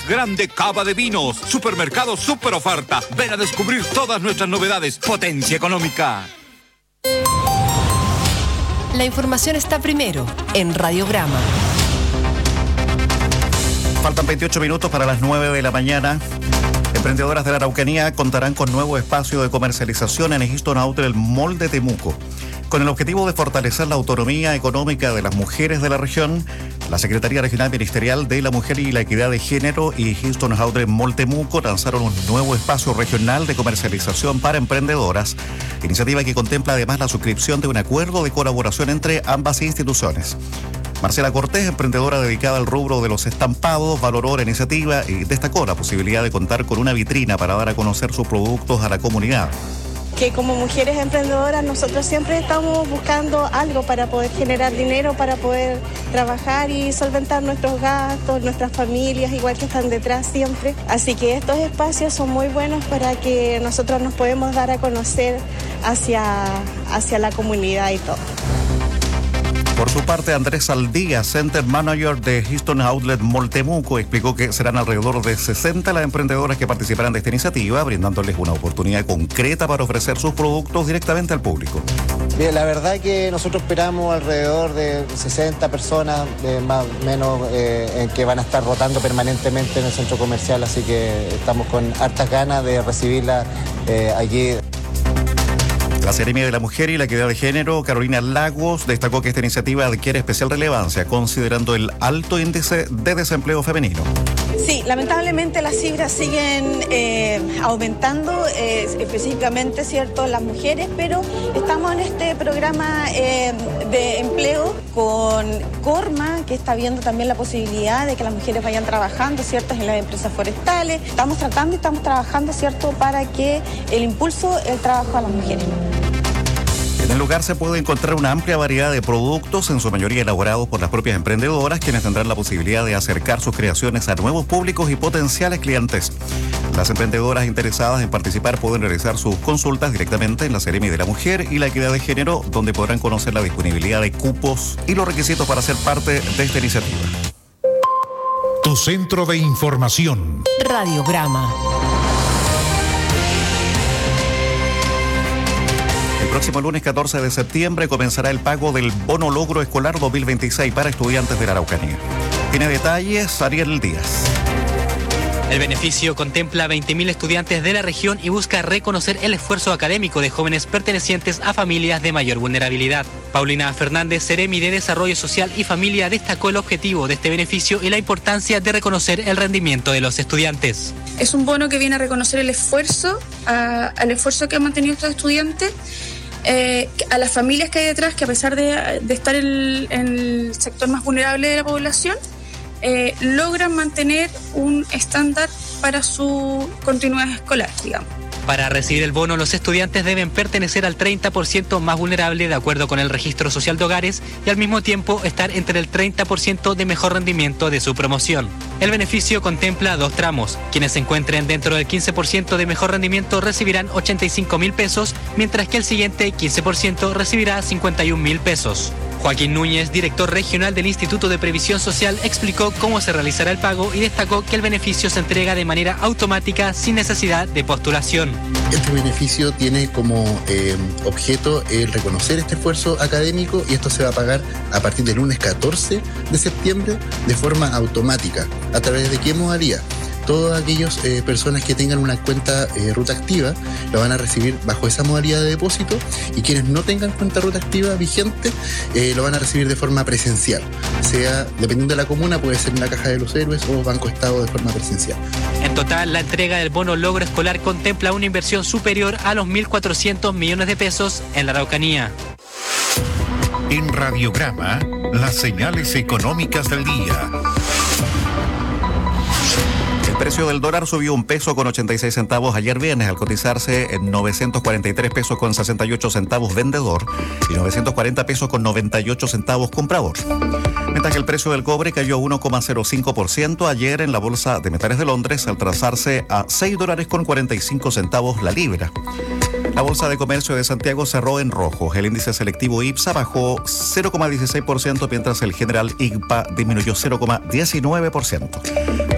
más grande cava de vinos. Supermercado Super Oferta. Ven a descubrir todas nuestras novedades. Potencia económica. La información está primero en Radiograma. Faltan 28 minutos para las 9 de la mañana. Emprendedoras de la Araucanía contarán con nuevo espacio de comercialización en el Houston Outlet Mall de Temuco. Con el objetivo de fortalecer la autonomía económica de las mujeres de la región, la Secretaría Regional Ministerial de la Mujer y la Equidad de Género y Houston Outlet Mall Temuco lanzaron un nuevo espacio regional de comercialización para emprendedoras, iniciativa que contempla además la suscripción de un acuerdo de colaboración entre ambas instituciones. Marcela Cortés, emprendedora dedicada al rubro de los estampados, valoró la iniciativa y destacó la posibilidad de contar con una vitrina para dar a conocer sus productos a la comunidad. Que como mujeres emprendedoras nosotros siempre estamos buscando algo para poder generar dinero, para poder trabajar y solventar nuestros gastos, nuestras familias igual que están detrás siempre. Así que estos espacios son muy buenos para que nosotros nos podemos dar a conocer hacia la comunidad y todo. Por su parte, Andrés Saldía, Center Manager de Houston Outlet Mall Temuco, explicó que serán alrededor de 60 las emprendedoras que participarán de esta iniciativa, brindándoles una oportunidad concreta para ofrecer sus productos directamente al público. Bien, la verdad que nosotros esperamos alrededor de 60 personas, más o menos, en que van a estar rotando permanentemente en el centro comercial, así que estamos con hartas ganas de recibirla allí. La Seremi de la Mujer y la Equidad de Género, Carolina Lagos, destacó que esta iniciativa adquiere especial relevancia considerando el alto índice de desempleo femenino. Sí, lamentablemente las cifras siguen aumentando, específicamente, ¿cierto?, las mujeres, pero estamos en este programa de empleo con Corma, que está viendo también la posibilidad de que las mujeres vayan trabajando, ¿cierto?, en las empresas forestales. Estamos trabajando, ¿cierto?, para que el impulso, el trabajo a las mujeres. En el lugar se puede encontrar una amplia variedad de productos, en su mayoría elaborados por las propias emprendedoras, quienes tendrán la posibilidad de acercar sus creaciones a nuevos públicos y potenciales clientes. Las emprendedoras interesadas en participar pueden realizar sus consultas directamente en la Seremi de la Mujer y la Equidad de Género, donde podrán conocer la disponibilidad de cupos y los requisitos para ser parte de esta iniciativa. Tu centro de información. Radiograma. El próximo lunes 14 de septiembre comenzará el pago del Bono Logro Escolar 2026 para estudiantes de la Araucanía. Tiene detalles Ariel Díaz. El beneficio contempla 20.000 estudiantes de la región y busca reconocer el esfuerzo académico de jóvenes pertenecientes a familias de mayor vulnerabilidad. Paulina Fernández, Seremi de Desarrollo Social y Familia, destacó el objetivo de este beneficio y la importancia de reconocer el rendimiento de los estudiantes. Es un bono que viene a reconocer el esfuerzo, al esfuerzo que han mantenido estos estudiantes, a las familias que hay detrás, que a pesar de estar en el sector más vulnerable de la población, logran mantener un estándar para su continuidad escolar, digamos. Para recibir el bono, los estudiantes deben pertenecer al 30% más vulnerable de acuerdo con el Registro Social de Hogares y al mismo tiempo estar entre el 30% de mejor rendimiento de su promoción. El beneficio contempla 2 tramos. Quienes se encuentren dentro del 15% de mejor rendimiento recibirán 85.000 pesos, mientras que el siguiente 15% recibirá 51.000 pesos. Joaquín Núñez, director regional del Instituto de Previsión Social, explicó cómo se realizará el pago y destacó que el beneficio se entrega de manera automática sin necesidad de postulación. Este beneficio tiene como objeto el reconocer este esfuerzo académico y esto se va a pagar a partir del lunes 14 de septiembre de forma automática. ¿A través de qué modalidad? Todas aquellas personas que tengan una cuenta ruta activa la van a recibir bajo esa modalidad de depósito, y quienes no tengan cuenta ruta activa vigente lo van a recibir de forma presencial. Sea, dependiendo de la comuna, puede ser en la Caja de los Héroes o Banco Estado de forma presencial. En total, la entrega del bono logro escolar contempla una inversión superior a los 1.400 millones de pesos en la Araucanía. En Radiograma, las señales económicas del día. El precio del dólar subió 1 peso con 86 centavos ayer viernes al cotizarse en 943 pesos con 68 centavos vendedor y 940 pesos con 98 centavos comprador. Mientras que el precio del cobre cayó 1,05% ayer en la Bolsa de Metales de Londres al trazarse a $6 con 45 centavos la libra. La Bolsa de Comercio de Santiago cerró en rojo. El índice selectivo IPSA bajó 0,16%, mientras el general IGPA disminuyó 0,19%.